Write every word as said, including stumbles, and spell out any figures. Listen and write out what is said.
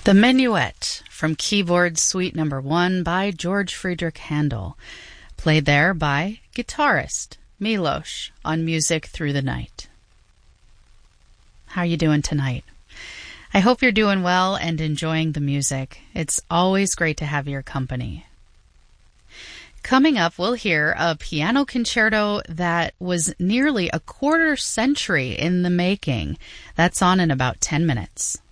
The Minuet from Keyboard Suite Number One by George Friedrich Handel, played there by guitarist Milos on Music Through the Night. How are you doing tonight? I hope you're doing well and enjoying the music. It's always great to have your company. Coming up, we'll hear a piano concerto that was nearly a quarter century in the making. That's on in about ten minutes.